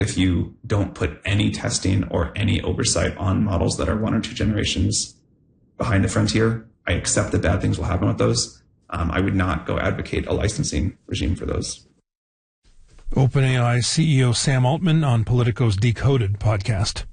if you don't put any testing or any oversight on models that are 1 or 2 generations behind the frontier, I accept that bad things will happen with those. I would not go advocate a licensing regime for those. OpenAI CEO Sam Altman on Politico's Decoded podcast.